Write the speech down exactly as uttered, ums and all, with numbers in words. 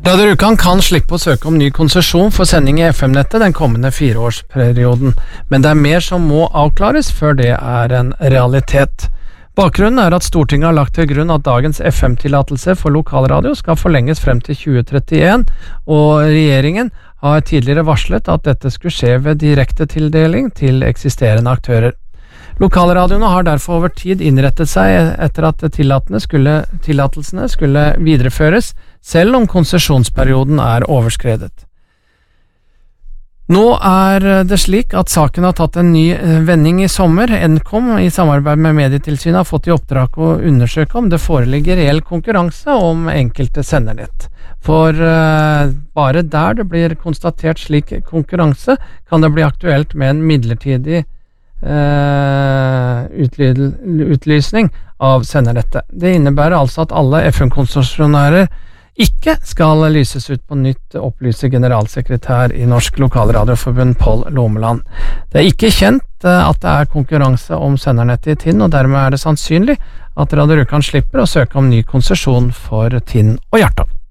Radio Rjukan kan slippe å søke om ny konsesjon for sending i F M-nettet den kommende fireårsperioden, men det er mer som må avklares før det er en realitet. Bakgrunnen er at Stortinget har lagt til grunn at dagens F M-tillatelse for lokalradio skal forlenges frem til tjue trettien, og regjeringen har tidligere varslet at dette skulle skje ved direkte tildeling til eksisterende aktører. Lokalradioene har derfor over tid innrettet seg etter at skulle, tillatelsene skulle videreføres, selv om konsesjonsperioden er overskredet. Nå er det slik at saken har tatt en ny vending i sommer. Nkom i samarbeid med Medietilsynet har fått i oppdrag å undersøke om det foreligger reell konkurranse om enkelte sendernett. For uh, bare der det blir konstatert slik konkurranse, kan det bli aktuelt med en midlertidig Uh, utlysning av sendernettet. Det innebærer altså at alle F M-konsesjonærer ikke skal lyses ut på nytt, opplyser generalsekretær i Norsk Lokalradioforbund Pål Lomeland. Det er ikke kjent uh, at det er konkurranse om sendernettet i Tinn, og dermed er det sannsynlig at Radio Rjukan slipper å søke om ny konsesjon for Tinn og Hjartdal.